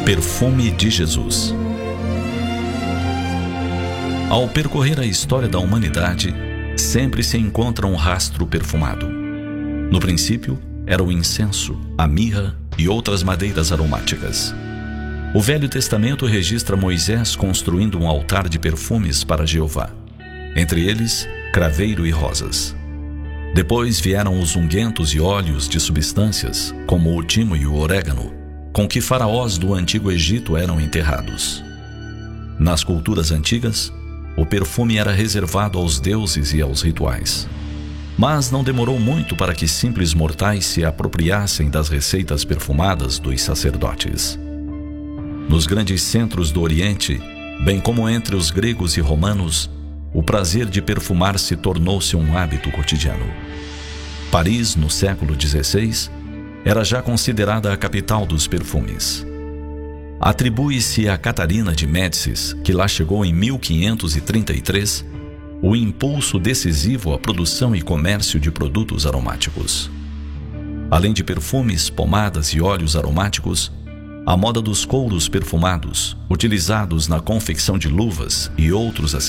Perfume de Jesus. Ao percorrer a história da humanidade, sempre se encontra um rastro perfumado. No princípio, era o incenso, a mirra e outras madeiras aromáticas. O Velho Testamento registra Moisés construindo um altar de perfumes para Jeová, entre eles, craveiro e rosas. Depois vieram os ungüentos e óleos de substâncias, como o timo e o orégano, com que faraós do Antigo Egito eram enterrados. Nas culturas antigas, o perfume era reservado aos deuses e aos rituais. Mas não demorou muito para que simples mortais se apropriassem das receitas perfumadas dos sacerdotes. Nos grandes centros do Oriente, bem como entre os gregos e romanos, o prazer de perfumar-se tornou-se um hábito cotidiano. Paris, no século XVI, era já considerada a capital dos perfumes. Atribui-se a Catarina de Médicis, que lá chegou em 1533, o impulso decisivo à produção e comércio de produtos aromáticos. Além de perfumes, pomadas e óleos aromáticos, a moda dos couros perfumados, utilizados na confecção de luvas e outros acessórios,